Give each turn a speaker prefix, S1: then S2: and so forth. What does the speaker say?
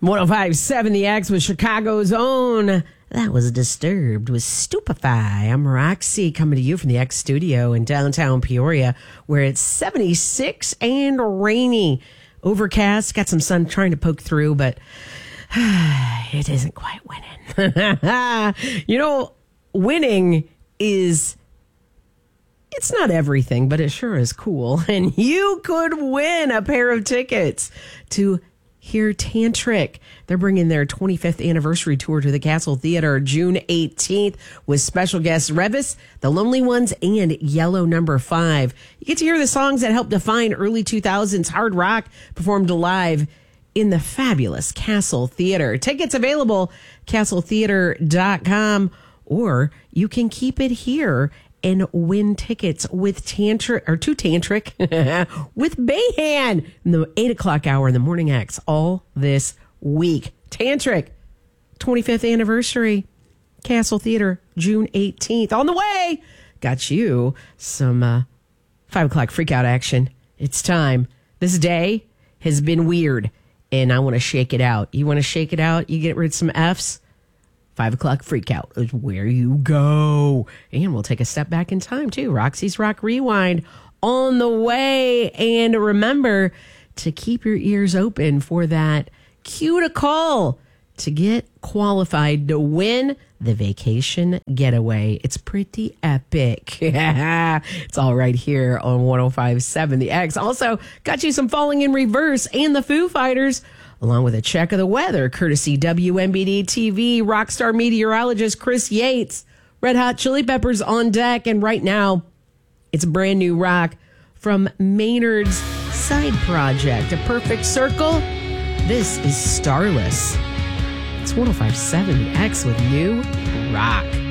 S1: 105.7 The X with Chicago's own. That was Disturbed with Stupefy. I'm Roxy coming to you from the X studio in downtown Peoria, where it's 76 and rainy. Overcast, got some sun trying to poke through, but it isn't quite winning. Winning is... It's not everything, but it sure is cool. And you could win a pair of tickets to hear Tantric. They're bringing their 25th anniversary tour to the Castle Theater June 18th with special guests Revis, The Lonely Ones, and Yellow Number 5. You get to hear the songs that helped define early 2000s hard rock performed live in the fabulous Castle Theater. Tickets available, castletheater.com, or you can keep it here and win tickets with Tantric with Bayhan in the 8 o'clock hour in the Morning X all this week. Tantric, 25th anniversary, Castle Theater, June 18th. On the way, got you some 5 o'clock freakout action. It's time. This day has been weird, and I want to shake it out. You want to shake it out? You get rid of some F's? 5 o'clock freakout is where you go. And we'll take a step back in time, too. Roxy's Rock Rewind on the way. And remember to keep your ears open for that cue to call to get qualified to win the vacation getaway. It's pretty epic. It's all right here on 105.7 The X. Also, got you some Falling in Reverse and the Foo Fighters, along with a check of the weather, courtesy WMBD TV, rock star meteorologist Chris Yates. Red Hot Chili Peppers on deck, and right now, it's brand new rock from Maynard's side project, A Perfect Circle. This is Starless. It's 105.7 The X with new rock.